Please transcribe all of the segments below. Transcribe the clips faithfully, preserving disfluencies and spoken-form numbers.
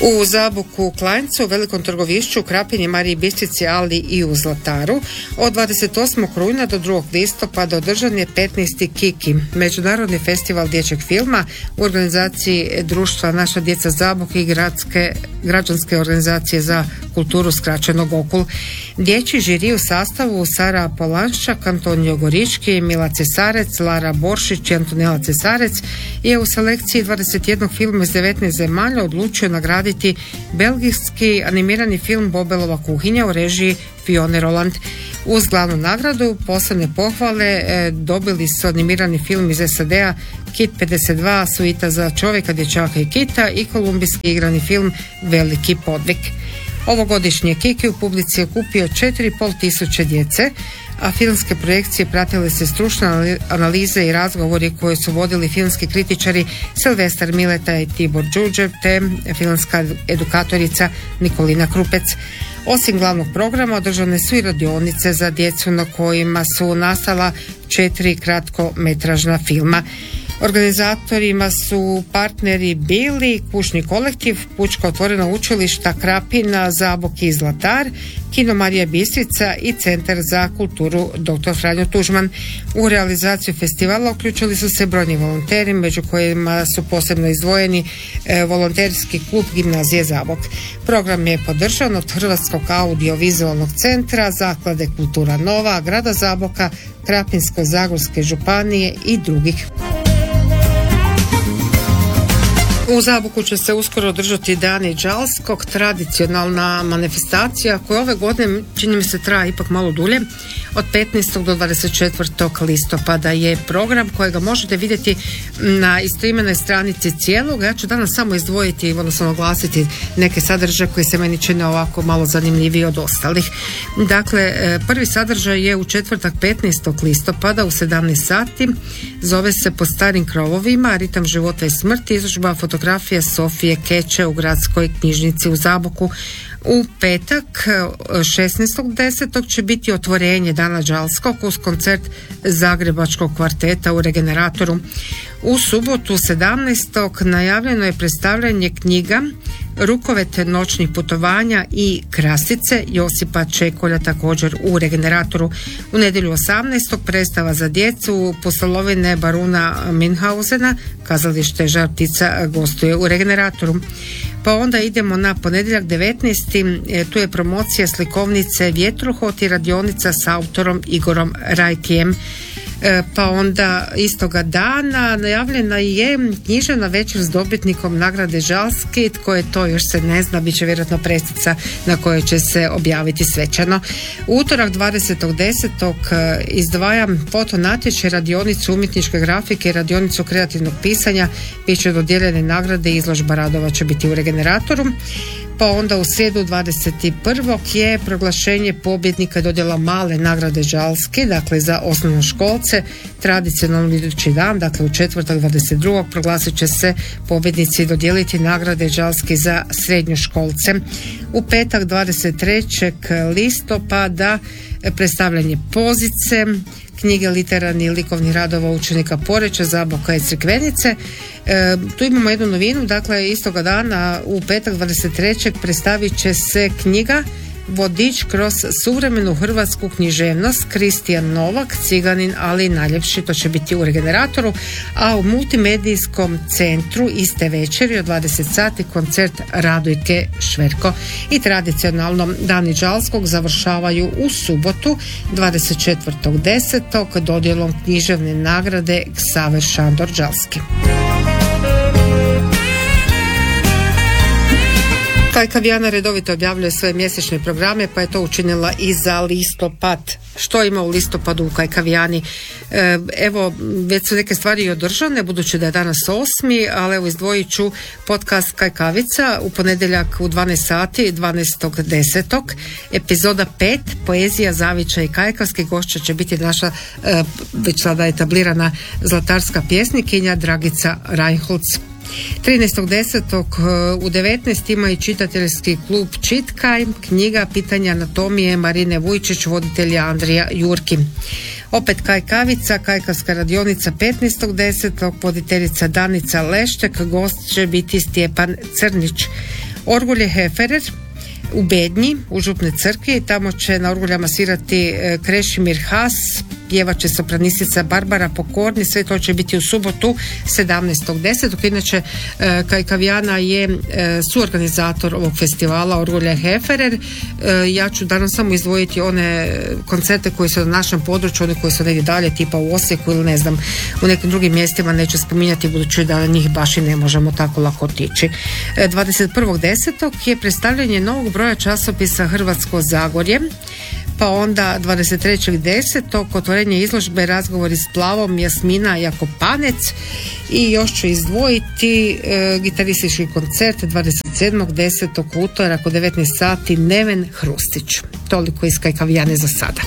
U Zaboku, u Klanjcu, Velikom Trgovišću, Krapini, Mariji Bistrici, ali i u Zlataru od dvadeset osmog rujna do drugog listopada održan je petnaesti Kiki, Međunarodni festival dječjeg filma u organizaciji društva Naša djeca Zabok i gradske, građanske organizacije za kulturu skraćenog Okul. Dječji žiri u sastavu Sara Polanščak, Antonio Gorički, Mila Cesarec, Lara Boršić i Antonela Cesarec je u selekciji dvadeset jednog filma iz devetnaest zemalja odlučio nagraditi belgijski animirani film Bobelova kuhinja u režiji Fione Roland. Uz glavnu nagradu posebne pohvale e, dobili su animirani film iz S A D-a Kit pedeset dva, Suita za čovjeka, dječaka i kita i kolumbijski igrani film Veliki podvig. Ovogodišnje Kiki u publici je kupio četiri i pol tisuće djece, a filmske projekcije pratile se stručne analize i razgovori koje su vodili filmski kritičari Silvestar Mileta i Tibor Đurđev te filmska edukatorica Nikolina Krupec. Osim glavnog programa održane su i radionice za djecu na kojima su nastala četiri kratkometražna filma. Organizatorima su partneri Bili, Kućni kolektiv, Pučka otvorena učilišta Krapina, Zabok i Zlatar, Kino Marija Bistrica i Centar za kulturu doktor Franjo Tuđman. U realizaciju festivala uključili su se brojni volonteri, među kojima su posebno izdvojeni e, volonterski klub Gimnazije Zabok. Program je podržan od Hrvatskog audiovizualnog centra, Zaklade Kultura Nova, Grada Zaboka, Krapinsko-zagorske županije i drugih. U Zaboku će se uskoro održati Dani Đalskog, tradicionalna manifestacija koja ove godine, čini mi se, traje ipak malo dulje. Od petnaestog do dvadeset četvrtog listopada je program kojega možete vidjeti na istoimenoj stranici cijelog. Ja ću danas samo izdvojiti, odnosno naglasiti neke sadržaje koji se meni čine ovako malo zanimljiviji od ostalih. Dakle, prvi sadržaj je u četvrtak petnaestog listopada u sedamnaest sati. Zove se Po starim krovovima, ritam života i smrti, izložba fotografije Sofije Keče u Gradskoj knjižnici u Zaboku. U petak šesnaestog desetog će biti otvorenje Dana Đalskog uz koncert Zagrebačkog kvarteta u Regeneratoru. U subotu sedamnaestog najavljeno je predstavljanje knjiga Rukovet noćnih putovanja i Krasice Josipa Čekolja također u Regeneratoru. U nedjelju osamnaestog predstava za djecu Pustolovine Baruna Minhausena, kazalište Žar ptica gostuje u Regeneratoru. Pa onda idemo na ponedjeljak devetnaesti tu je promocija slikovnice Vjetruhot i radionica s autorom Igorom Rajtijem. Pa onda istoga dana najavljena je književna večer s dobitnikom nagrade Žalski. Tko je to još se ne zna, bit će vjerojatno prestica na kojoj će se objaviti svečano. U utorak dvadesetog desetog izdvajam foto natječaj, radionicu umjetničke grafike i radionicu kreativnog pisanja. Biće dodijeljene nagrade i izložba radova će biti u Regeneratoru. Pa onda u srijedu dvadeset prvog je proglašenje pobjednika dodjela male nagrade Žalski, dakle za osnovnoškolce, tradicionalno idući dan, dakle u četvrtak dvadeset drugog proglasit će se pobjednici dodijeliti nagrade Žalski za srednjoškolce. U petak dvadeset trećeg listopada predstavljanje Pozice, knjige literarnih i likovnih radova učenika Poreča, Zaboka i Crikvenice. E, tu imamo jednu novinu, dakle istoga dana u petak dvadeset trećeg predstavit će se knjiga Vodič kroz suvremenu hrvatsku književnost, Kristijan Novak, Ciganin, ali najljepši, to će biti u Regeneratoru, a u multimedijskom centru iste večeri od dvadeset sati koncert Radojke Šverko. I tradicionalno Dani Đalskog završavaju u subotu dvadeset četvrtog desetog dodjelom književne nagrade Ksaver Šandor Đalski. Kajkavijana redovito objavljuje svoje mjesečne programe, pa je to učinila i za listopad. Što ima u listopadu u Kajkavijani? E, evo, već su neke stvari održane, budući da je danas osmi, ali evo izdvojit ću podcast Kajkavica u ponedjeljak u dvanaest sati, dvanaestog desetog Epizoda pet, Poezija, zavičaj i kajkavski. Gošća će biti naša e, već sada etablirana zlatarska pjesnikinja Dragica Reinholz. trinaestog desetog u devetnaest ima i čitateljski klub Čitkaj, knjiga Pitanja anatomije Marine Vujčić, voditelja Andrija Jurki. Opet Kajkavica, kajkavska radionica petnaestog desetog voditeljica Danica Leštek, gost će biti Stjepan Crnić. Orgulje Heferer u Bednji, u Župnoj crkvi. Tamo će na orguljama svirati Krešimir Has, pjevat će sopranistica Barbara Pokorni. Sve to će biti u subotu sedamnaestog desetog Inače, Kajkavijana je suorganizator ovog festivala Orgulje Heferer. Ja ću danas samo izdvojiti one koncerte koji su na našem području, one koji su negdje dalje, tipa u Osijeku ili ne znam, u nekim drugim mjestima neću spominjati, budući da na njih baš i ne možemo tako lako otići. dvadeset prvog desetog je predstavljanje novog broja časopisa Hrvatsko Zagorje, pa onda dvadeset trećeg desetog otvorenje izložbe Razgovori s Plavom Jasmina Jakopanec i još ću izdvojiti e, gitaristički koncert dvadeset sedmog desetog utorak u devetnaest sati Neven Hrustić. Toliko iz Kajkavijane za sada.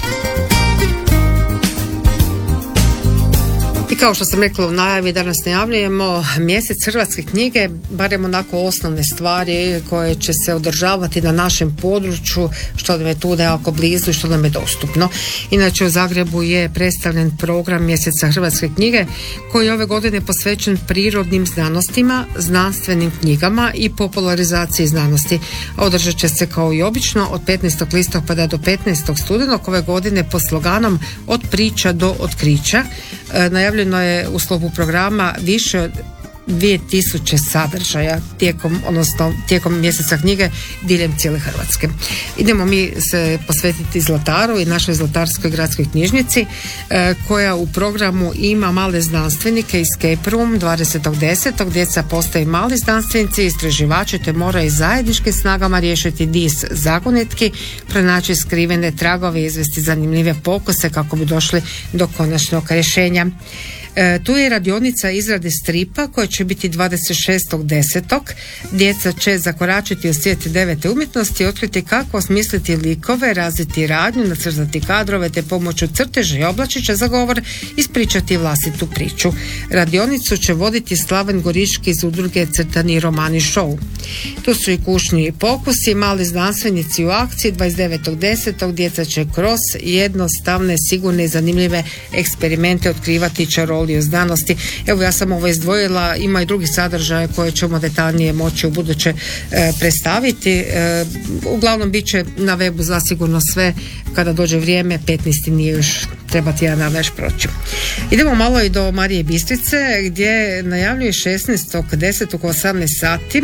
I kao što sam rekla u najavi, danas najavljujemo mjesec hrvatske knjige, barem onako osnovne stvari koje će se održavati na našem području, što nam je tu nekako blizu i što nam je dostupno. Inače u Zagrebu je predstavljen program mjeseca hrvatske knjige koji je ove godine posvećen prirodnim znanostima, znanstvenim knjigama i popularizaciji znanosti. Održat će se kao i obično od petnaestog listopada do petnaestog studenog ove godine pod sloganom Od priča do otkrića. E, najavljeno je u sklopu programa više od dvije tisuće sadržaja tijekom, odnosno tijekom mjeseca knjige diljem cijele Hrvatske. Idemo mi se posvetiti Zlataru i našoj Zlatarskoj gradskoj knjižnici e, koja u programu ima male znanstvenike, Escape Room dvadesetog desetog Djeca postaju mali znanstvenici i istraživači te moraju zajedničkim snagama riješiti niz zagonetki, pronaći skrivene tragove i izvesti zanimljive pokuse kako bi došli do konačnog rješenja. E, tu je radionica izrade stripa koja će biti dvadeset šestog desetog Djeca će zakoračiti u svijet devete umjetnosti i otkriti kako osmisliti likove, razviti radnju, nacrtati kadrove te pomoću crteža i oblačića za govor ispričati vlastitu priču. Radionicu će voditi Slaven Goriški iz udruge Crtani romani show. Tu su i kućni pokusi, mali znanstvenici u akciji dvadeset devetog desetog Djeca će kroz jednostavne, sigurne i zanimljive eksperimente otkrivati čaroliju znanosti. Evo, ja sam ovo izdvojila, ima i drugi sadržaje koje ćemo detaljnije moći u buduće e, predstaviti. E, uglavnom bit će na webu zasigurno sve kada dođe vrijeme, petnaesti nije još, treba tjedan dana još proći. Idemo malo i do Marije Bistrice gdje najavljuje šesnaestog desetog u osamnaest sati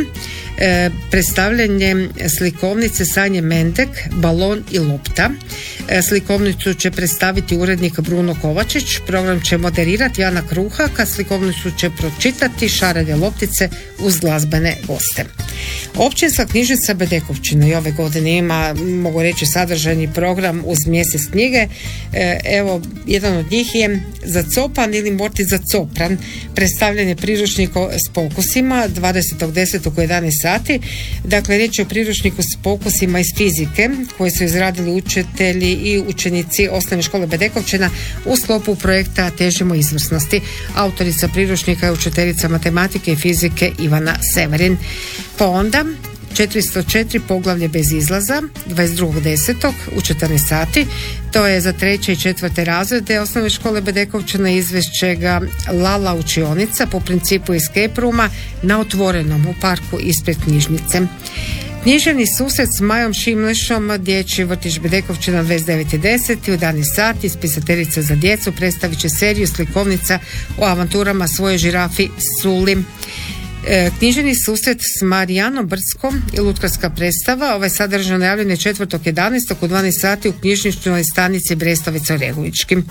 e, predstavljanje slikovnice Sanje Mendek Balon i lopta. E, slikovnicu će predstaviti urednik Bruno Kovačić, program će moderirati Ana Kruhaka, slikovnicu će pročitati Šarene loptice uz glazbene goste. Općinska knjižnica Bedekovčina i ove godine ima, mogu reći, sadržajni program uz mjesec knjige. E, evo, jedan od njih je Zacopan ili Morti Zacopran, predstavljanje priručnika s pokusima dvadesetog desetog u jedanaest sati. Dakle, riječ je o priručniku s pokusima iz fizike koji su izradili učitelji i učenici osnovne škole Bedekovčina u sklopu projekta Težimo izvrsnosti. Autorica priručnika je učiteljica matematike i fizike Ivana Severin. Pa onda četiristo četiri poglavlje bez izlaza dvadeset drugog desetog u četrnaest sati. To je za treće i četvrte razrede osnovne škole Bedekovčina, izvešće ga Lala učionica po principu escape rooma na otvorenom u parku ispred knjižnice. Književni susret s Majom Šimlešom, dječji vrtić Bedekovčina dvadeset deveti deseti u jedanaest sati. Spisateljica za djecu predstavit će seriju slikovnica o avanturama svoje žirafi Suli. E, književni susret s Marijanom Brdskom i lutkarska predstava. Ovaj sadržaj najavljen je četvrtog jedanaestog u dvanaest sati u knjižničnoj stanici Brestovica u Regovičkim.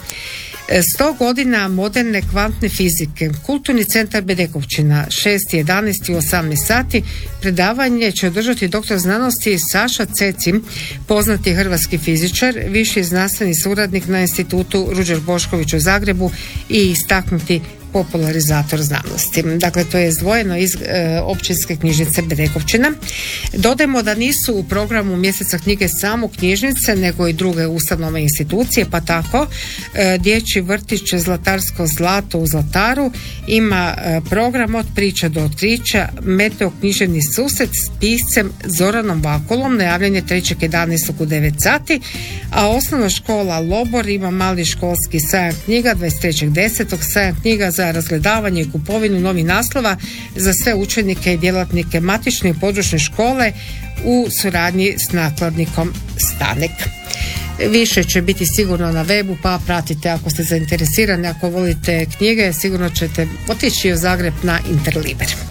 sto godina moderne kvantne fizike, Kulturni centar Bedekovčina, šesti jedanaesti u osamnaest sati. Predavanje će održati doktor znanosti Saša Cecim, poznati hrvatski fizičar, viši znanstveni suradnik na institutu Ruđer Bošković u Zagrebu i istaknuti popularizator znanosti. Dakle, to je izdvojeno iz e, općinske knjižnice Bedekovčina. Dodajmo da nisu u programu mjeseca knjige samo knjižnice, nego i druge ustanove institucije, pa tako e, dječji vrtić Zlatarsko zlato u Zlataru ima e, program Od priča do otkrića, meteo književni susret s piscem Zoranom Vakulom, najavljen je trećeg jedanaestog u devet sati, a osnovna škola Lobor ima mali školski sajam knjiga dvadeset trećeg desetog sajam knjiga za za razgledavanje i kupovinu novih naslova za sve učenike i djelatnike matične i područne škole u suradnji s nakladnikom Stanek. Više će biti sigurno na webu, pa pratite ako ste zainteresirani, ako volite knjige, sigurno ćete otići u Zagreb na Interliber.